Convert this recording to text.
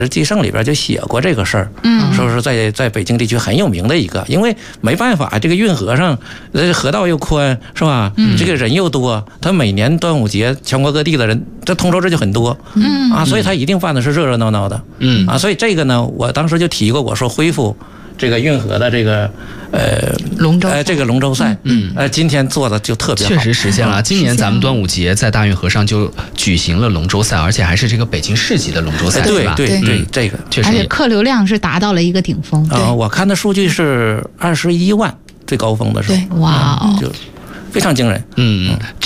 纪胜里边就写过这个事儿，说是在北京地区很有名的一个，因为没办法，这个运河上，河道又宽，是吧？这个人又多，他每年端午节全国各地的人，这通州这就很多，所以他一定办的是热热闹闹的，所以这个呢，我当时就提过，我说恢复这个运河的这个龙舟这个龙舟赛，今天做的就特别好， 确实实现了。今年咱们端午节在大运河上就举行了龙舟赛，而且还是这个北京市级的龙舟赛， 对吧？ 对，这个确实， 而且客流量是达到了一个顶峰。 我看的数据是21万最高峰的时候， 对，哇， 就非常惊人。